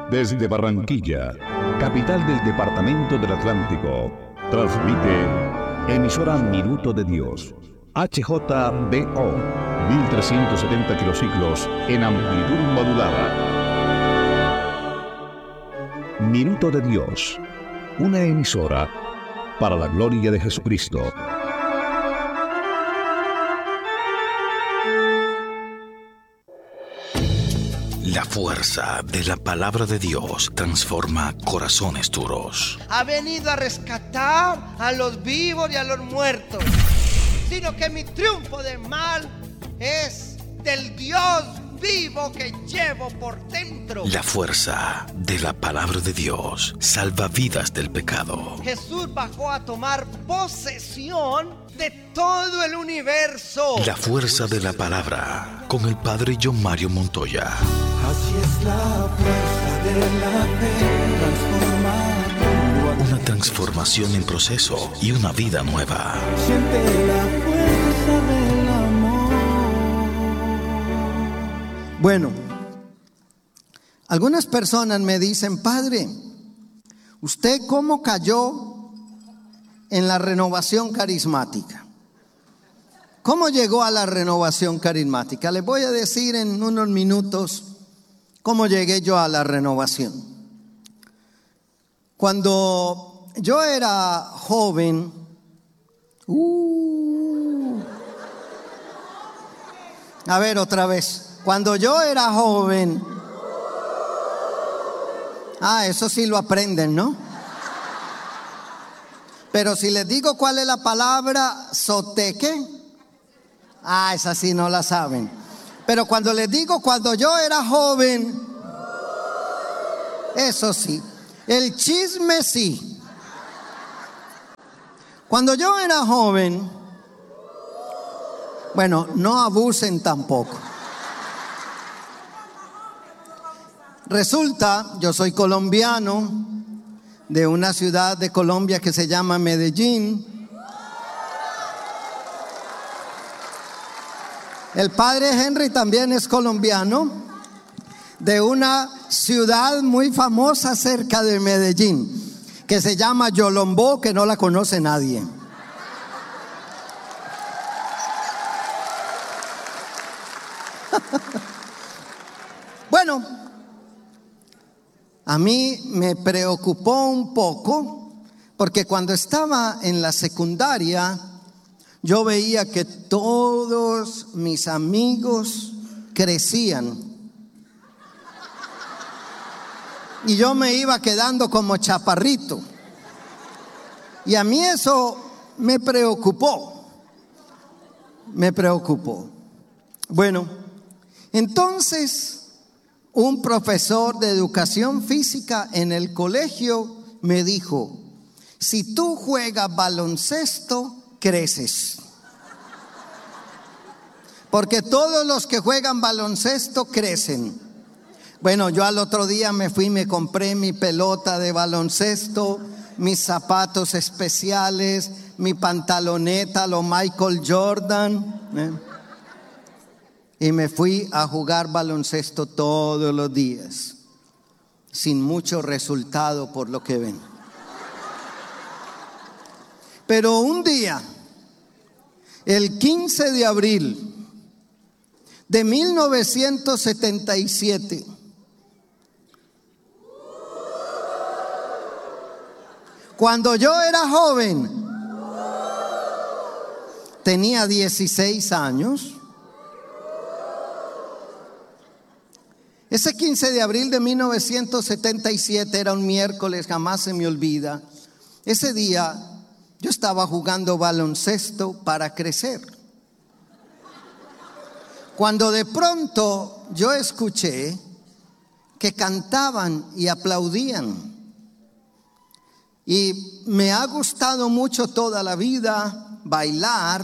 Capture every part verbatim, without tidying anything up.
Desde Barranquilla, capital del departamento del Atlántico, transmite emisora Minuto de Dios, H J B O, mil trescientos setenta kilociclos en amplitud modulada. Minuto de Dios, una emisora para la gloria de Jesucristo. La fuerza de la palabra de Dios transforma corazones duros. Ha venido a rescatar a los vivos y a los muertos, sino que mi triunfo del mal es del Dios vivo que llevo por dentro. La fuerza de la palabra de Dios salva vidas del pecado. Jesús bajó a tomar posesión de todo el universo. La fuerza de la palabra con el padre John Mario Montoya. Así es la fuerza de la fe, transformando. Una transformación en proceso y una vida nueva. Siente la fuerza del amor. Bueno, algunas personas me dicen, padre, ¿usted cómo cayó en la renovación carismática? ¿Cómo llegó a la renovación carismática? Les voy a decir en unos minutos cómo llegué yo a la renovación. Cuando yo era joven, uh, a ver otra vez. Cuando yo era joven, ah, eso sí lo aprenden, ¿no? Pero si les digo cuál es la palabra soteque, ah, esa sí no la saben. Pero cuando les digo cuando yo era joven, eso sí. El chisme sí. Cuando yo era joven, bueno, no abusen tampoco. Resulta, yo soy colombiano, de una ciudad de Colombia que se llama Medellín. El padre Henry también es colombiano, de una ciudad muy famosa cerca de Medellín, que se llama Yolombó, que no la conoce nadie. Bueno, a mí me preocupó un poco, porque cuando estaba en la secundaria, yo veía que todos mis amigos crecían. Y yo me iba quedando como chaparrito. Y a mí eso me preocupó. Me preocupó. Bueno, entonces un profesor de educación física en el colegio me dijo: si tú juegas baloncesto, creces. Porque todos los que juegan baloncesto crecen. Bueno, yo al otro día me fui y me compré mi pelota de baloncesto, mis zapatos especiales, mi pantaloneta, lo Michael Jordan, ¿eh? Y me fui a jugar baloncesto todos los días, sin mucho resultado por lo que ven. Pero un día, el quince de abril de mil novecientos setenta y siete, cuando yo era joven, tenía dieciséis años. Ese quince de abril de mil novecientos setenta y siete era un miércoles, jamás se me olvida. Ese día yo estaba jugando baloncesto para crecer, cuando de pronto yo escuché que cantaban y aplaudían. Y me ha gustado mucho toda la vida bailar.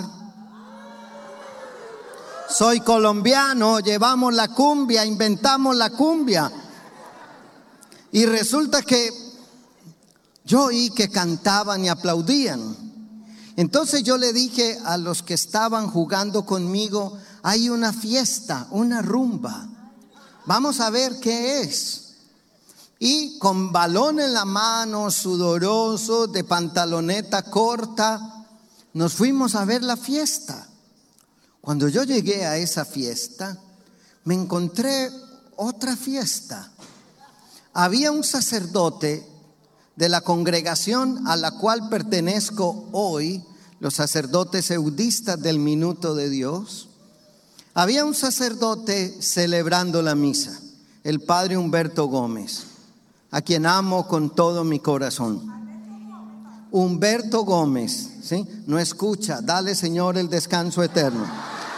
Soy colombiano, llevamos la cumbia, inventamos la cumbia. Y resulta que yo oí que cantaban y aplaudían. Entonces yo le dije a los que estaban jugando conmigo: hay una fiesta, una rumba, vamos a ver qué es. y con balón en la mano, sudoroso, de pantaloneta corta, nos fuimos a ver la fiesta. Cuando yo llegué a esa fiesta, me encontré otra fiesta. Había un sacerdote de la congregación a la cual pertenezco hoy, los sacerdotes eudistas del Minuto de Dios. Había un sacerdote celebrando la misa, el padre Humberto Gómez, a quien amo con todo mi corazón. Humberto Gómez, ¿sí? No escucha, dale Señor el descanso eterno.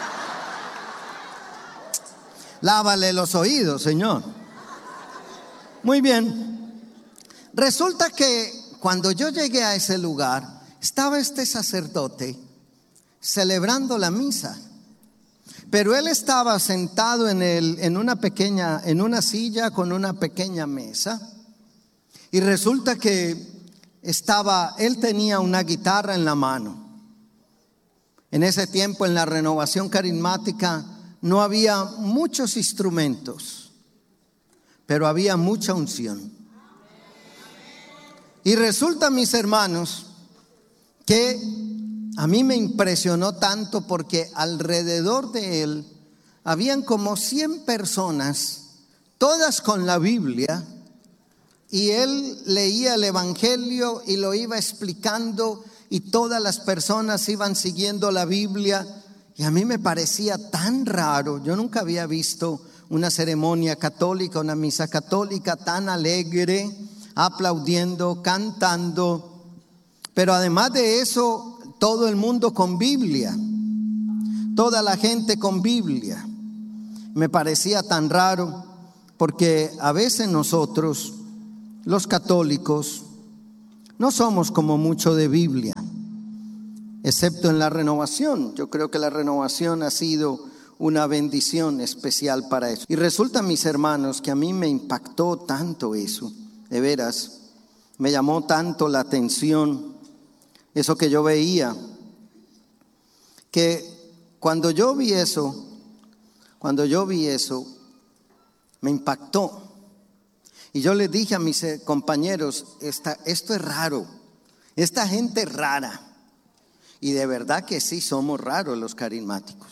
Lávale los oídos, Señor. Muy bien. Resulta que cuando yo llegué a ese lugar, estaba este sacerdote celebrando la misa. Pero él estaba sentado en, el, en una pequeña, en una silla con una pequeña mesa. Y resulta que estaba, él tenía una guitarra en la mano. En ese tiempo, en la renovación carismática, no había muchos instrumentos, pero había mucha unción. Y resulta, mis hermanos, que a mí me impresionó tanto porque alrededor de él habían como cien personas, todas con la Biblia, y él leía el Evangelio y lo iba explicando, y todas las personas iban siguiendo la Biblia. Y a mí me parecía tan raro. Yo nunca había visto una ceremonia católica, una misa católica tan alegre, aplaudiendo, cantando. Pero además de eso, todo el mundo con Biblia, toda la gente con Biblia. Me parecía tan raro porque a veces nosotros, los católicos, no somos como mucho de Biblia, excepto en la renovación. Yo creo que la renovación ha sido una bendición especial para eso. Y resulta, mis hermanos, que a mí me impactó tanto eso, de veras, me llamó tanto la atención eso que yo veía, que cuando yo vi eso, cuando yo vi eso, me impactó. Y yo les dije a mis compañeros, esta, esto es raro, esta gente es rara. Y de verdad que sí somos raros los carismáticos.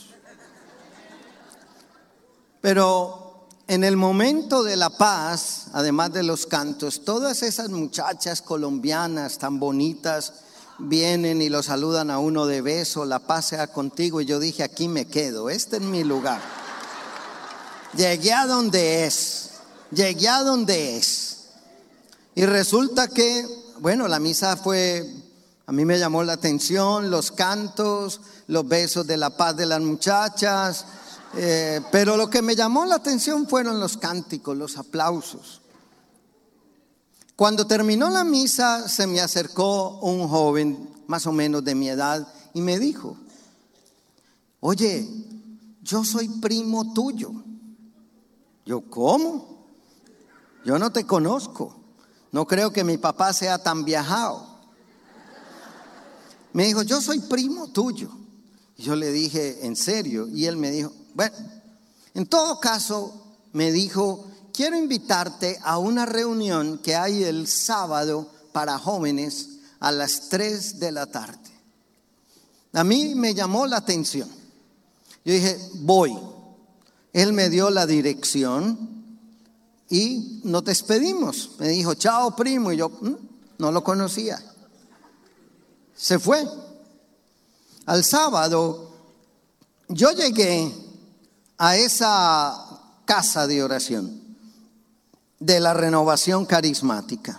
Pero en el momento de la paz, además de los cantos, todas esas muchachas colombianas tan bonitas vienen y lo saludan a uno de beso, la paz sea contigo. Y yo dije, aquí me quedo, este es mi lugar. Llegué a donde es, llegué a donde es. Y resulta que, bueno, la misa fue... A mí me llamó la atención los cantos, los besos de la paz de las muchachas, eh, pero lo que me llamó la atención fueron los cánticos, los aplausos. Cuando terminó la misa, se me acercó un joven más o menos de mi edad y me dijo, oye, yo soy primo tuyo. Yo, ¿cómo? Yo no te conozco, no creo que mi papá sea tan viajado. Me dijo, yo soy primo tuyo. Y yo le dije, ¿en serio? Y él me dijo, bueno, en todo caso, me dijo, quiero invitarte a una reunión que hay el sábado para jóvenes a las tres de la tarde. A mí me llamó la atención. Yo dije, voy. Él me dio la dirección y nos despedimos. Me dijo, chao primo. Y yo ¿Mm? no lo conocía. Se fue. Al sábado yo llegué a esa casa de oración de la renovación carismática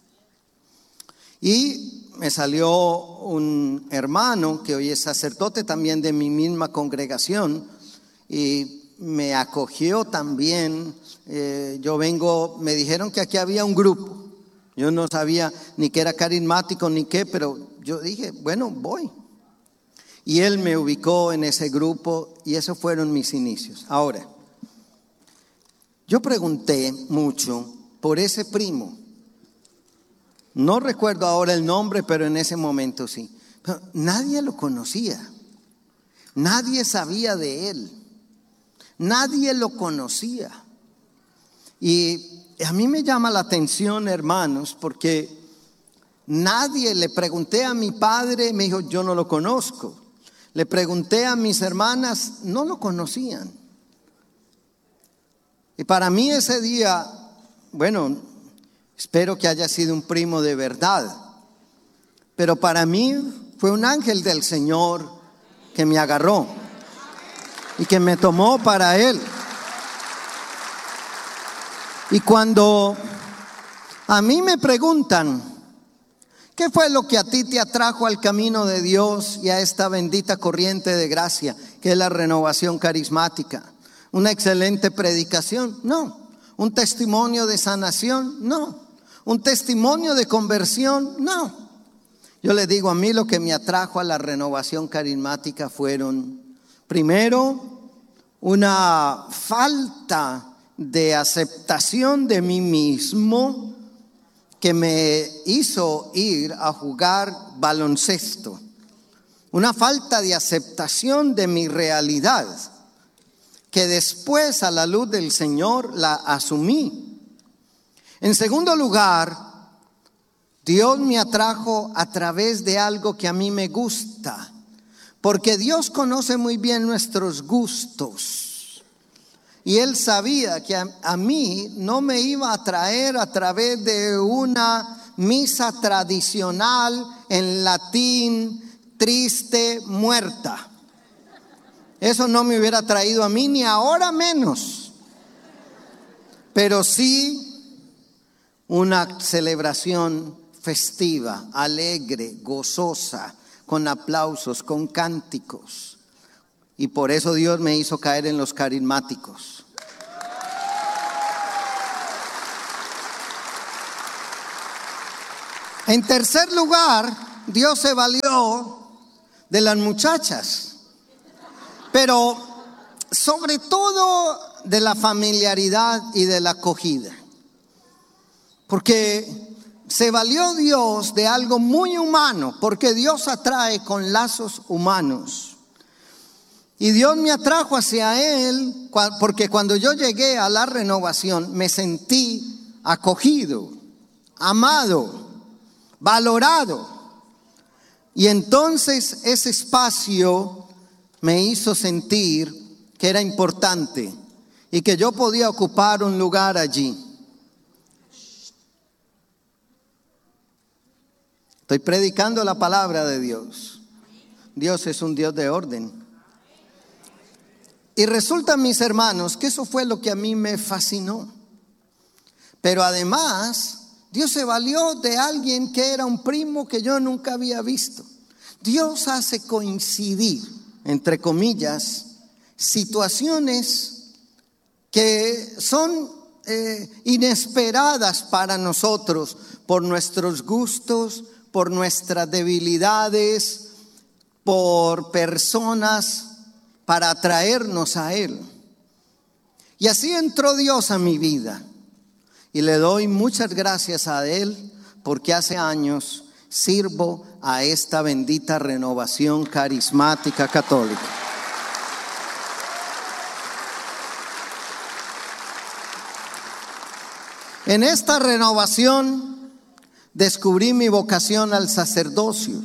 y me salió un hermano que hoy es sacerdote también de mi misma congregación y me acogió también. Eh, yo vengo, me dijeron que aquí había un grupo. Yo no sabía ni que era carismático ni qué, pero yo dije, bueno, voy. Y él me ubicó en ese grupo y esos fueron mis inicios. Ahora, yo pregunté mucho por ese primo. No recuerdo ahora el nombre, pero en ese momento sí. Pero nadie lo conocía. Nadie sabía de él. Nadie lo conocía. Y a mí me llama la atención, hermanos, porque nadie, le pregunté a mi padre, me dijo, yo no lo conozco. Le pregunté a mis hermanas, no lo conocían. Y para mí ese día, bueno, espero que haya sido un primo de verdad, pero para mí fue un ángel del Señor que me agarró y que me tomó para Él. Y cuando a mí me preguntan, ¿qué fue lo que a ti te atrajo al camino de Dios y a esta bendita corriente de gracia, que es la renovación carismática? ¿Una excelente predicación? No. ¿Un testimonio de sanación? No. ¿Un testimonio de conversión? No. Yo le digo, a mí lo que me atrajo a la renovación carismática fueron, primero, una falta de aceptación de mí mismo que me hizo ir a jugar baloncesto. Una falta de aceptación de mi realidad, que después a la luz del Señor la asumí. En segundo lugar, Dios me atrajo a través de algo que a mí me gusta, porque Dios conoce muy bien nuestros gustos. Y Él sabía que a, a mí no me iba a atraer a través de una misa tradicional en latín, triste, muerta. Eso no me hubiera traído a mí, ni ahora menos. Pero sí una celebración festiva, alegre, gozosa, con aplausos, con cánticos. Y por eso Dios me hizo caer en los carismáticos. En tercer lugar, Dios se valió de las muchachas, pero sobre todo de la familiaridad y de la acogida, porque se valió Dios de algo muy humano, porque Dios atrae con lazos humanos. Y Dios me atrajo hacia Él porque cuando yo llegué a la renovación me sentí acogido, amado, valorado. Y entonces ese espacio me hizo sentir que era importante y que yo podía ocupar un lugar allí. Estoy predicando la palabra de Dios. Dios es un Dios de orden. Y resulta, mis hermanos, que eso fue lo que a mí me fascinó. Pero además, Dios se valió de alguien que era un primo que yo nunca había visto. Dios hace coincidir, entre comillas, situaciones que son eh, inesperadas para nosotros por nuestros gustos, por nuestras debilidades, por personas, para atraernos a Él. Y así entró Dios a mi vida. Y le doy muchas gracias a Él porque hace años sirvo a esta bendita renovación carismática católica. En esta renovación descubrí mi vocación al sacerdocio.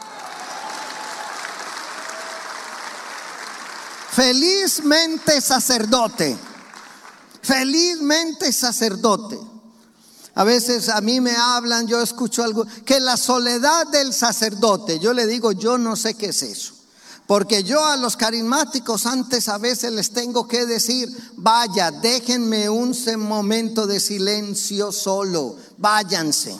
Felizmente sacerdote, felizmente sacerdote. A veces a mí me hablan, yo escucho algo, que la soledad del sacerdote, yo le digo, yo no sé qué es eso. Porque yo a los carismáticos antes a veces les tengo que decir, vaya, déjenme un momento de silencio solo, váyanse.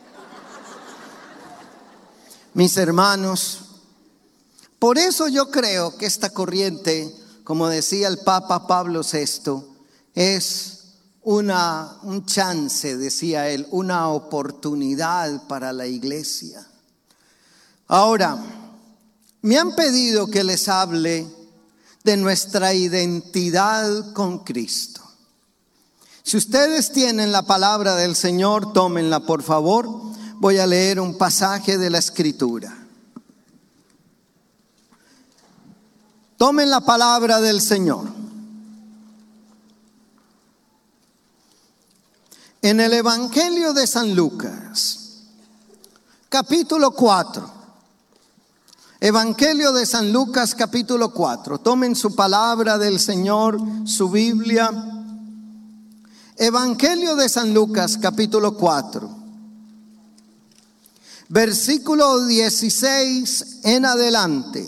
Mis hermanos, por eso yo creo que esta corriente, como decía el Papa Pablo sexto, es una, un chance, decía él, una oportunidad para la iglesia. Ahora, me han pedido que les hable de nuestra identidad con Cristo. Si ustedes tienen la palabra del Señor, tómenla por favor. Voy a leer un pasaje de la Escritura. Tomen la palabra del Señor. en el Evangelio de San Lucas, capítulo cuatro. Evangelio de San Lucas, capítulo cuatro. Tomen su palabra del Señor, su Biblia. Evangelio de San Lucas, capítulo cuatro. Versículo dieciséis en adelante.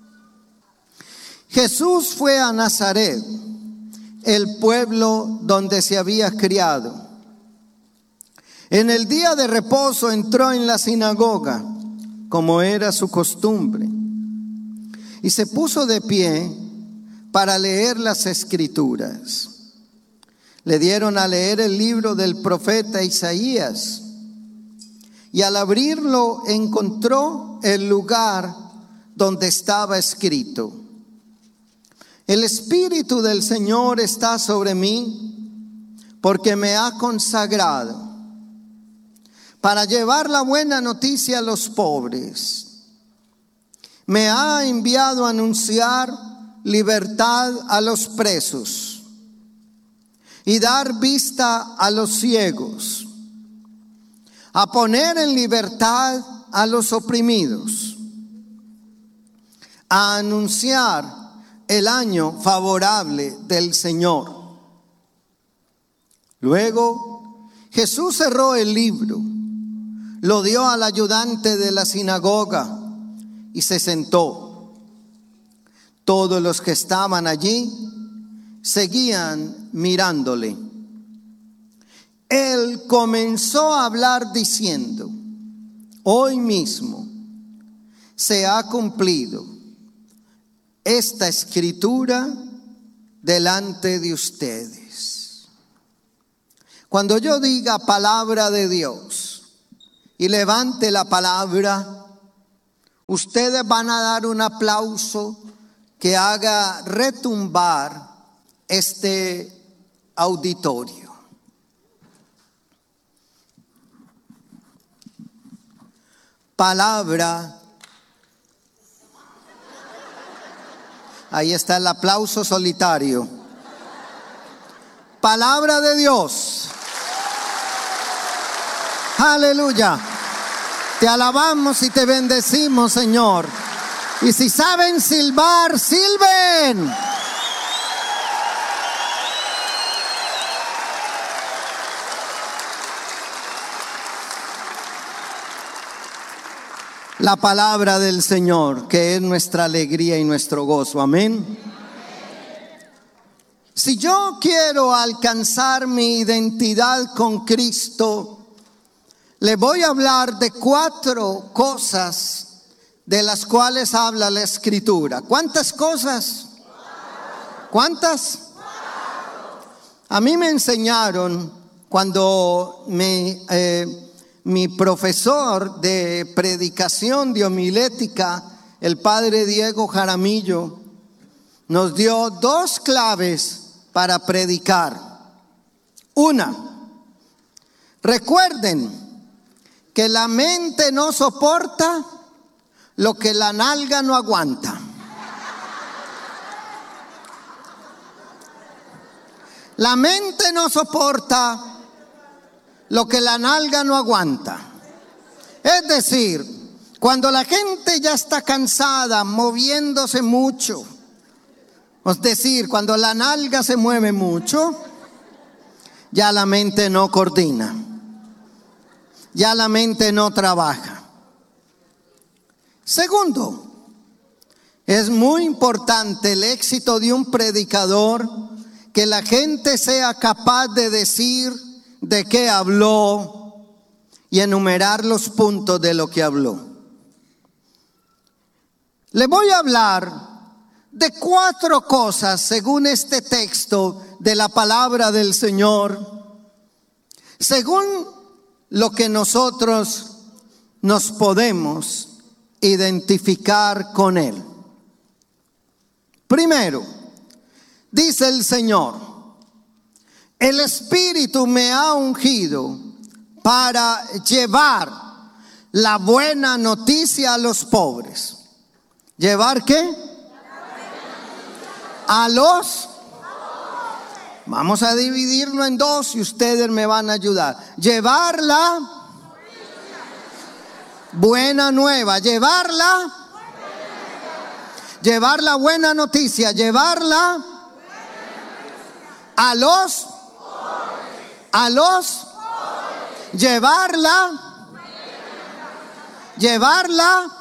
Jesús fue a Nazaret, el pueblo donde se había criado. En el día de reposo entró en la sinagoga, como era su costumbre, y se puso de pie para leer las Escrituras. Le dieron a leer el libro del profeta Isaías, y al abrirlo encontró el lugar donde estaba escrito: el Espíritu del Señor está sobre mí, porque me ha consagrado para llevar la buena noticia a los pobres. Me ha enviado a anunciar libertad a los presos y dar vista a los ciegos, a poner en libertad a los oprimidos, a anunciar el año favorable del Señor. Luego Jesús cerró el libro, lo dio al ayudante de la sinagoga y se sentó. Todos los que estaban allí seguían mirándole. Él comenzó a hablar diciendo: hoy mismo se ha cumplido esta escritura delante de ustedes. Cuando yo diga palabra de Dios y levante la palabra, ustedes van a dar un aplauso que haga retumbar este auditorio. Palabra. Ahí está el aplauso solitario. Palabra de Dios. Aleluya. Te alabamos y te bendecimos, Señor. Y si saben silbar, silben. La palabra del Señor, que es nuestra alegría y nuestro gozo. Amén. Si yo quiero alcanzar mi identidad con Cristo, le voy a hablar de cuatro cosas de las cuales habla la Escritura. ¿Cuántas cosas? ¿Cuántas? A mí me enseñaron cuando me, eh, mi profesor de predicación, de homilética, el padre Diego Jaramillo, nos dio dos claves para predicar. Una, recuerden que la mente no soporta lo que la nalga no aguanta. La mente no soporta lo que la nalga no aguanta. Es decir, cuando la gente ya está cansada, moviéndose mucho, es decir, cuando la nalga se mueve mucho, ya la mente no coordina. Ya la mente no trabaja. Segundo, es muy importante el éxito de un predicador que la gente sea capaz de decir de qué habló y enumerar los puntos de lo que habló. Le voy a hablar de cuatro cosas según este texto de la palabra del Señor, según lo que nosotros nos podemos identificar con Él. Primero, dice el Señor: el Espíritu me ha ungido para llevar la buena noticia a los pobres. ¿Llevar qué? A los Vamos a dividirlo en dos y ustedes me van a ayudar. Llevarla, buena nueva, llevarla, llevar la buena noticia, llevarla a los, a los, llevarla, llevarla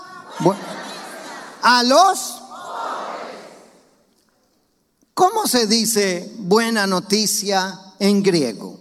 a los. ¿Cómo se dice buena noticia en griego?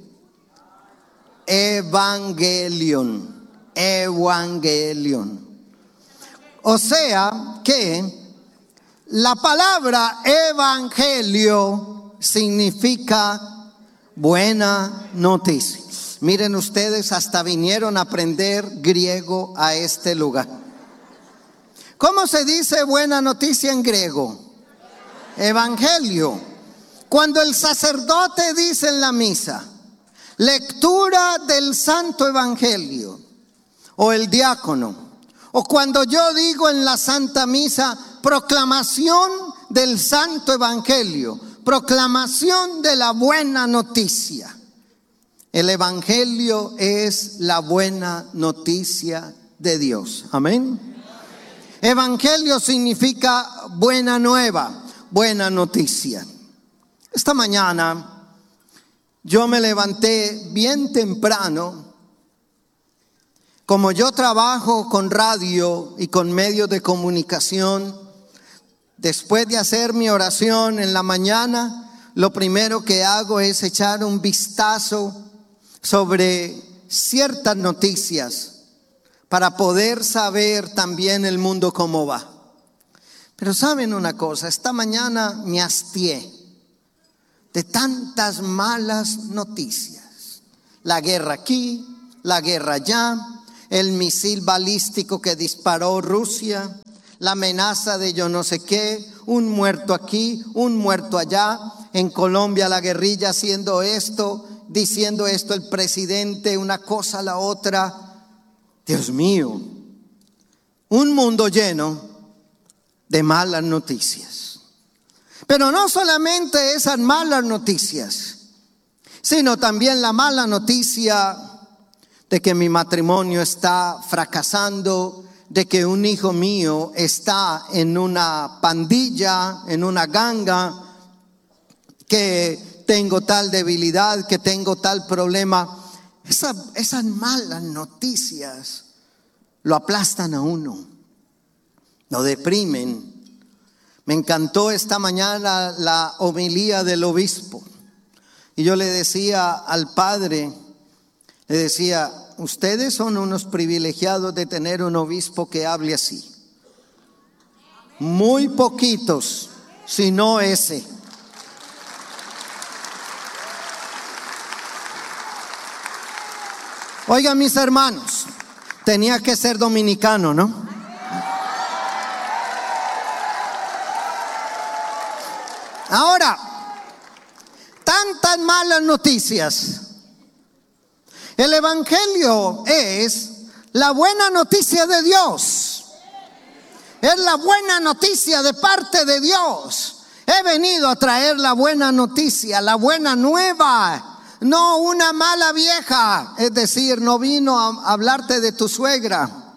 Evangelion, evangelion. O sea que la palabra evangelio significa buena noticia. Miren ustedes, hasta vinieron a aprender griego a este lugar. ¿Cómo se dice buena noticia en griego? Evangelio. Cuando el sacerdote dice en la misa, lectura del Santo Evangelio, o el diácono, o cuando yo digo en la Santa Misa, proclamación del Santo Evangelio, proclamación de la buena noticia. El Evangelio es la buena noticia de Dios. Amén. Evangelio significa buena nueva, buena noticia. Esta mañana yo me levanté bien temprano. Como yo trabajo con radio y con medios de comunicación, después de hacer mi oración en la mañana, lo primero que hago es echar un vistazo sobre ciertas noticias para poder saber también el mundo cómo va. Pero saben una cosa, esta mañana me hastié de tantas malas noticias. La guerra aquí, la guerra allá, el misil balístico que disparó Rusia, la amenaza de yo no sé qué, un muerto aquí, un muerto allá. En Colombia la guerrilla haciendo esto, diciendo esto el presidente, una cosa a la otra. Dios mío, un mundo lleno de malas noticias. Pero no solamente esas malas noticias, sino también la mala noticia de que mi matrimonio está fracasando, de que un hijo mío está en una pandilla, en una ganga, que tengo tal debilidad, que tengo tal problema. Esa, esas malas noticias lo aplastan a uno, lo deprimen. Me encantó esta mañana la homilía del obispo. Y yo le decía al padre, le decía, ustedes son unos privilegiados de tener un obispo que hable así. Muy poquitos, si no ese. Oigan mis hermanos, tenía que ser dominicano, ¿no? Ahora, tantas malas noticias. El Evangelio es la buena noticia de Dios. Es la buena noticia de parte de Dios. He venido a traer la buena noticia, la buena nueva, no una mala vieja. Es decir, no vino a hablarte de tu suegra.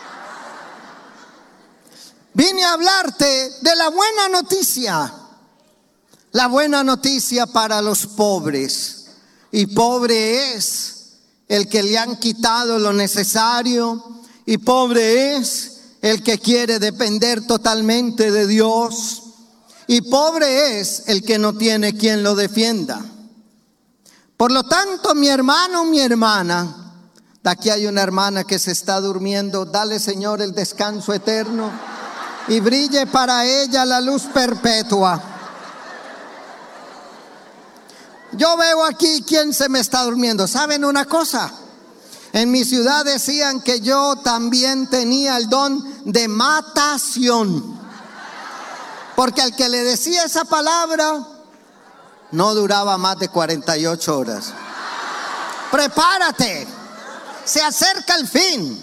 Vine a hablarte de la buena noticia. La buena noticia para los pobres. Y pobre es el que le han quitado lo necesario. Y pobre es el que quiere depender totalmente de Dios. Y pobre es el que no tiene quien lo defienda. Por lo tanto, mi hermano, mi hermana, de aquí hay una hermana que se está durmiendo. Dale, Señor, el descanso eterno y brille para ella la luz perpetua. Yo veo aquí quién se me está durmiendo. ¿Saben una cosa? En mi ciudad decían que yo también tenía el don de matación. Porque al que le decía esa palabra no duraba más de cuarenta y ocho horas. Prepárate, se acerca el fin.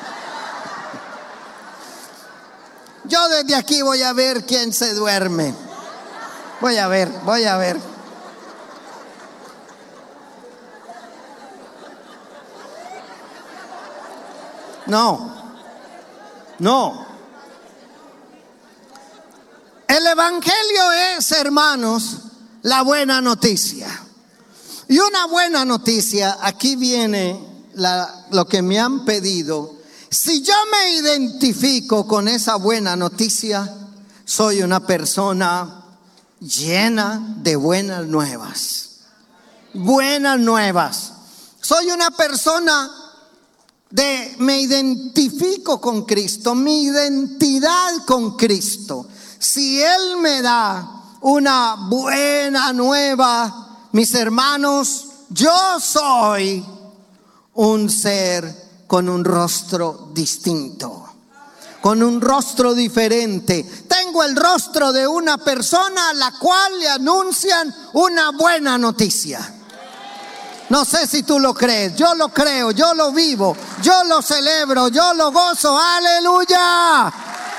Yo desde aquí voy a ver quién se duerme. Voy a ver, voy a ver. No, no. El evangelio es, hermanos, la buena noticia. Y una buena noticia, aquí viene la, lo que me han pedido. Si yo me identifico con esa buena noticia, soy una persona llena de buenas nuevas. Buenas nuevas. Soy una persona de, me identifico con Cristo, mi identidad con Cristo. Si Él me da una buena nueva, mis hermanos, yo soy un ser con un rostro distinto, con un rostro diferente. Tengo el rostro de una persona a la cual le anuncian una buena noticia. No sé si tú lo crees, yo lo creo, yo lo vivo, yo lo celebro, yo lo gozo. ¡Aleluya!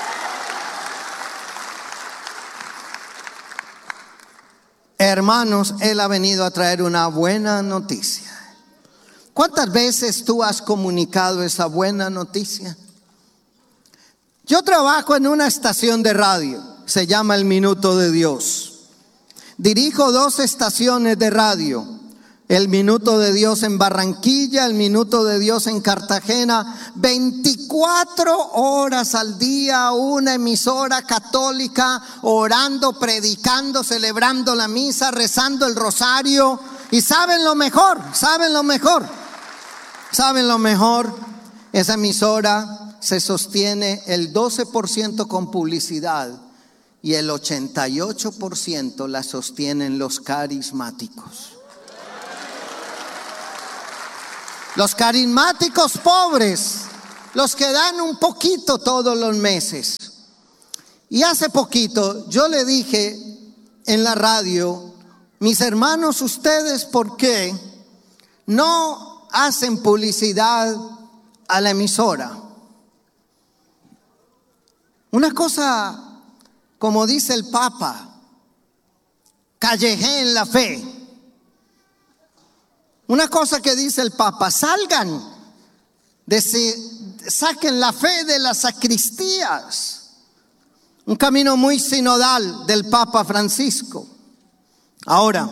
Hermanos, Él ha venido a traer una buena noticia. ¿Cuántas veces tú has comunicado esa buena noticia? Yo trabajo en una estación de radio, se llama El Minuto de Dios. Dirijo dos estaciones de radio. El Minuto de Dios en Barranquilla, el Minuto de Dios en Cartagena, veinticuatro horas al día, una emisora católica, orando, predicando, celebrando la misa, rezando el rosario. Y saben lo mejor, saben lo mejor, saben lo mejor, esa emisora se sostiene el doce por ciento con publicidad y el ochenta y ocho por ciento la sostienen los carismáticos. Los carismáticos pobres, los que dan un poquito todos los meses. Y hace poquito yo le dije en la radio, mis hermanos, ustedes, ¿por qué no hacen publicidad a la emisora? Una cosa, como dice el Papa, callejé en la fe. Una cosa que dice el Papa, salgan, de si, saquen la fe de las sacristías. Un camino muy sinodal del Papa Francisco. Ahora,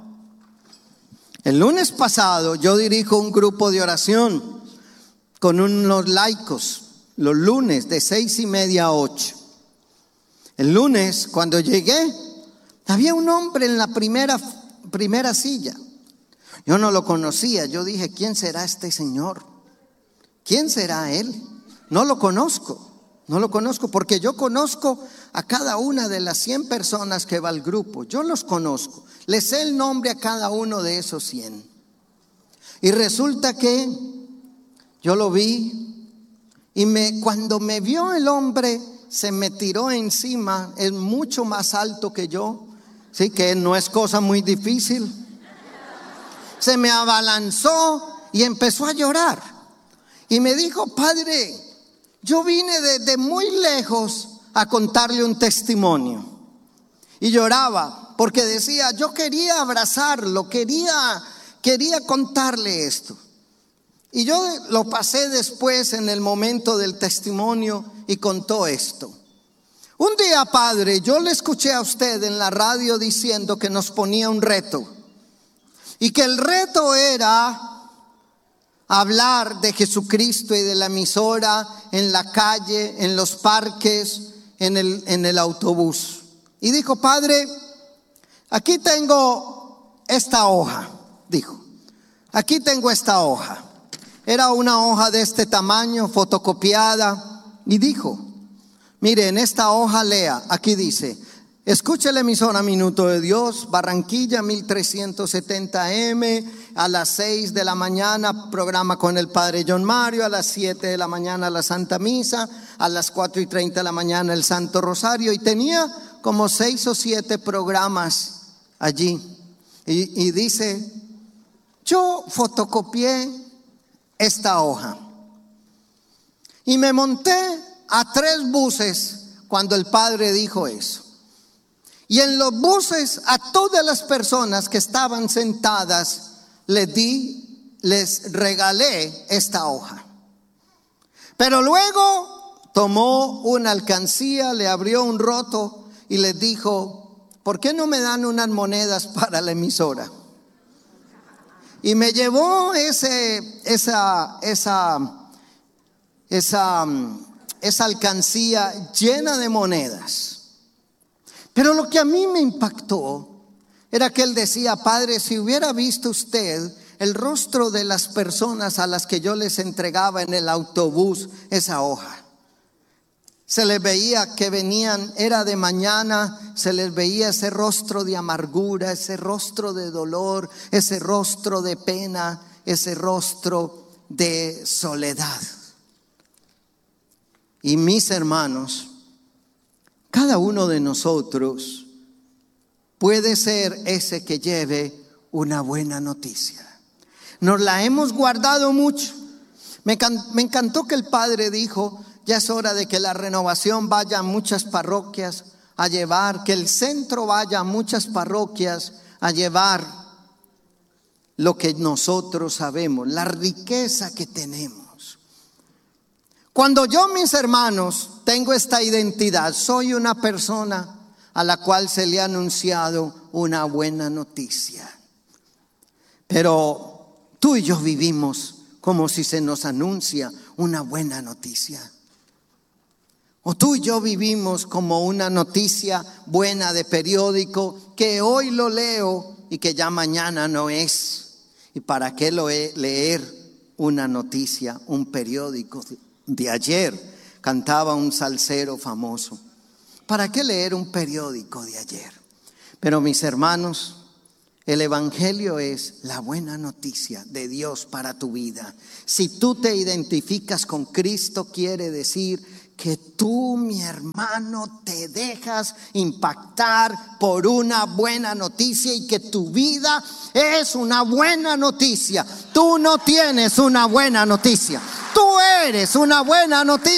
el lunes pasado yo dirijo un grupo de oración con unos laicos, los lunes de seis y media a ocho. El lunes, cuando llegué, había un hombre en la primera, primera silla. Yo no lo conocía, yo dije, ¿quién será este señor? ¿Quién será él? No lo conozco, no lo conozco, porque yo conozco a cada una de las cien personas que va al grupo. Yo los conozco, les sé el nombre a cada uno de esos cien. Y resulta que yo lo vi y me, cuando me vio el hombre, se me tiró encima, es mucho más alto que yo, sí, que no es cosa muy difícil. Se me abalanzó y empezó a llorar. Y me dijo, padre, yo vine desde muy lejos a contarle un testimonio. Y lloraba porque decía, yo quería abrazarlo, quería, quería contarle esto. Y yo lo pasé después en el momento del testimonio y contó esto. Un día, padre, yo le escuché a usted en la radio diciendo que nos ponía un reto. Y que el reto era hablar de Jesucristo y de la emisora en la calle, en los parques, en el, en el autobús. Y dijo, padre, aquí tengo esta hoja, dijo, aquí tengo esta hoja. Era una hoja de este tamaño, fotocopiada, y dijo, mire, en esta hoja lea, aquí dice, escuche la emisora Minuto de Dios, Barranquilla mil trescientos setenta eme, a las seis de la mañana programa con el Padre John Mario, a las siete de la mañana la Santa Misa, a las cuatro y treinta de la mañana el Santo Rosario, y tenía como seis o siete programas allí. Y, y dice, yo fotocopié esta hoja y me monté a tres buses cuando el Padre dijo eso. Y en los buses a todas las personas que estaban sentadas les di, les regalé esta hoja. Pero luego tomó una alcancía, le abrió un roto y les dijo: ¿por qué no me dan unas monedas para la emisora? Y me llevó ese, esa, esa, esa, esa alcancía llena de monedas. Pero lo que a mí me impactó era que él decía: Padre, si hubiera visto usted el rostro de las personas a las que yo les entregaba en el autobús esa hoja. Se les veía que venían, era de mañana, se les veía ese rostro de amargura, ese rostro de dolor, ese rostro de pena, ese rostro de soledad. Y mis hermanos, cada uno de nosotros puede ser ese que lleve una buena noticia. Nos la hemos guardado mucho. Me, me encantó que el padre dijo: ya es hora de que la renovación vaya a muchas parroquias a llevar, que el centro vaya a muchas parroquias a llevar lo que nosotros sabemos, la riqueza que tenemos. Cuando yo, mis hermanos, tengo esta identidad, soy una persona a la cual se le ha anunciado una buena noticia. Pero tú y yo vivimos como si se nos anuncia una buena noticia. O tú y yo vivimos como una noticia buena de periódico que hoy lo leo y que ya mañana no es. ¿Y para qué lo he, leer una noticia, un periódico de ayer? Cantaba un salsero famoso. ¿Para qué leer un periódico de ayer? Pero mis hermanos, el evangelio es la buena noticia de Dios para tu vida. Si tú te identificas con Cristo, quiere decir que tú, mi hermano, te dejas impactar por una buena noticia y que tu vida es una buena noticia. Tú no tienes una buena noticia, tú eres una buena noticia.